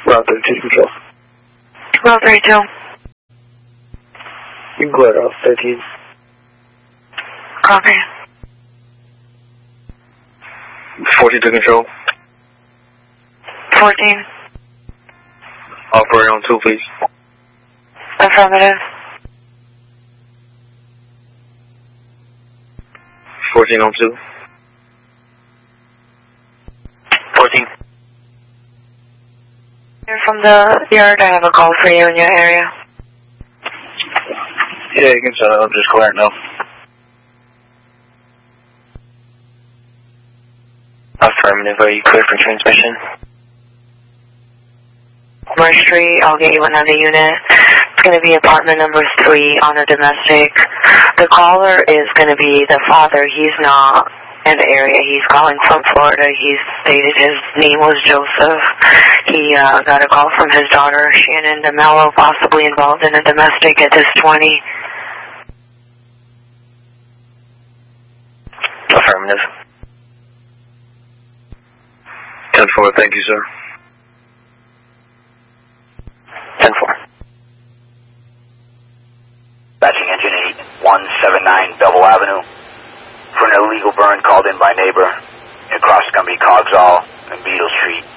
Route 32 control. Route 32. You can go ahead, Route 13. Copy. 42 control. 14. Operate on 2, please. Affirmative. 14 on 2. 14. You're from the yard. I have a call for you in your area. Yeah, you can shut up. Just clear it now. Affirmative. Are you clear for transmission? Marsh Street. I'll get you another unit. It's going to be apartment number 3 on a domestic. The caller is going to be the father. He's not in the area. He's calling from Florida. He stated his name was Joseph. He got a call from his daughter, Shannon DeMello, possibly involved in a domestic at this 20. Affirmative. 10-4, thank you, sir. 10-4. Batching engine 8179 Bevel Avenue. For an illegal burn called in by neighbor. Across Gumby Cogsall and Beetle Street.